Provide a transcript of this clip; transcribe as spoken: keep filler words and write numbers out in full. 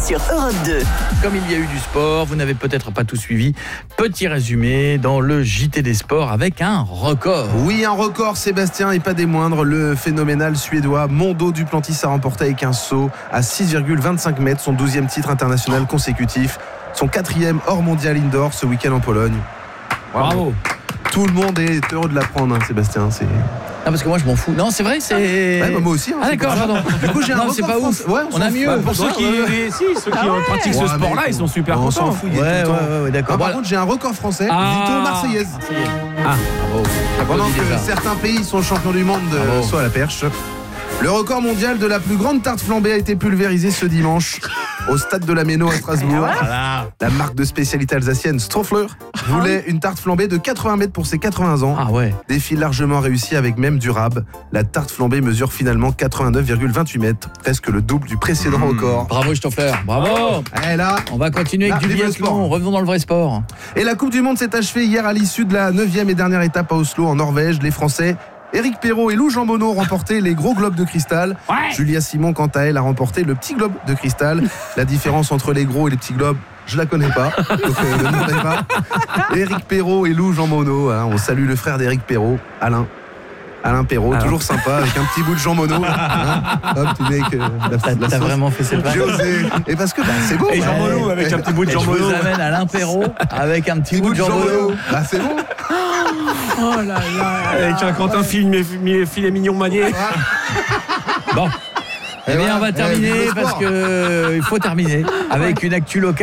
sur Europe deux. Comme il y a eu du sport, vous n'avez peut-être pas tout suivi. Petit résumé dans le J T des sports avec un record. Oui, un record, Sébastien, et pas des moindres. Le phénoménal suédois Mondo Duplantis a remporté avec un saut à six virgule vingt-cinq mètres son douzième titre international consécutif, son quatrième hors mondial indoor ce week-end en Pologne. Bravo. Bravo. Tout le monde est heureux de l'apprendre, hein, Sébastien. C'est... Ah, parce que moi je m'en fous. Non, c'est vrai, c'est. Ouais, bah moi aussi. Hein, ah d'accord, pardon. Du coup, j'ai un non, record c'est pas France... ouf. Ouais, on, on a mieux. Bah, pour ceux qui, ouais, ouais. Si, ceux qui ah ouais. pratiquent ouais, ce sport-là, ils sont super on contents. s'en fout. Ouais, ouais, ouais, ouais, d'accord. Non, par voilà. contre, j'ai un record français. Ah. Vito Marseillaise. Ah, bravo. Pendant que déjà. certains pays sont champions du monde de bravo. saut à la perche, le record mondial de la plus grande tarte flambée a été pulvérisé ce dimanche au stade de la Méno à Strasbourg. Voilà. La marque de spécialité alsacienne Stoffler voulait une tarte flambée de quatre-vingts mètres pour ses quatre-vingts ans. Ah ouais. Défi largement réussi avec même du rab. La tarte flambée mesure finalement quatre-vingt-neuf virgule vingt-huit mètres, presque le double du précédent mmh. record. Bravo Stoffler, bravo. Et là, on va continuer là, avec du biathlon. Revenons dans le vrai sport. Et la Coupe du Monde s'est achevée hier à l'issue de la neuvième et dernière étape à Oslo en Norvège. Les Français Éric Perrault et Lou Jean Monod ont remporté les gros globes de cristal. Ouais. Julia Simon, quant à elle, a remporté le petit globe de cristal. La différence entre les gros et les petits globes, je la connais pas. Donc euh, ne demandez pas. Éric Perrault et Lou Jean Monod. Hein, on salue le frère d'Éric Perrault, Alain. Alain Perrault, Alors. toujours sympa, avec un petit bout de Jean Monod. Hein, hop, tu mets que la, T'as, la t'as sauce. vraiment fait cette J'ai osé. Et parce que bah, c'est beau. Et Jean ouais. Monod avec un petit bout de Et Jean je Monod. vous amène Alain Perrault avec un petit, petit bout de Jean Monod. Bah c'est bon. Oh là là. Avec un Quentin filet, filet mignon manié. Bon. Eh bien, on va terminer eh, parce que il faut terminer avec une actu locale.